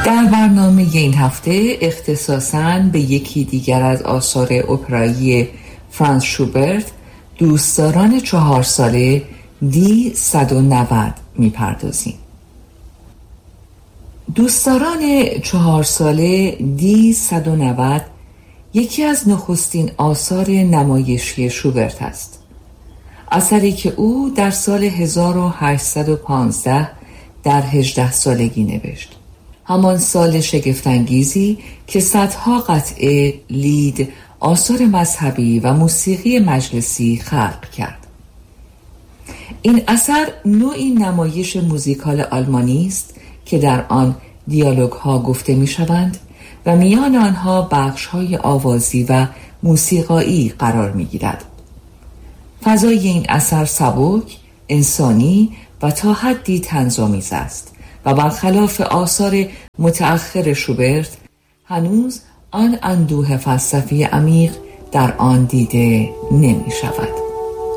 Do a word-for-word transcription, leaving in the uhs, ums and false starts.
در برنامه این هفته اختصاصاً به یکی دیگر از آثار اپرایی فرانز شوبرت، دوستداران چهار ساله دی صد و نود میپردازیم. دوستداران چهار ساله دی صد و نود یکی از نخستین آثار نمایشی شوبرت است. اثری که او در سال هزار و هشتصد و پانزده در هجده سالگی نوشت. همان سال شگفت‌انگیزی که صدها قطعه، لید، آثار مذهبی و موسیقی مجلسی خلق کرد. این اثر نوعی نمایش موزیکال آلمانی است که در آن دیالوگ ها گفته می شوند و میان آنها بخش های آوازی و موسیقایی قرار می گیرد. فضای این اثر سبک، انسانی و تا حدی طنزآمیز است و برخلاف آثار متأخر شوبرت هنوز آن اندوه فلسفی عمیق در آن دیده نمی شود.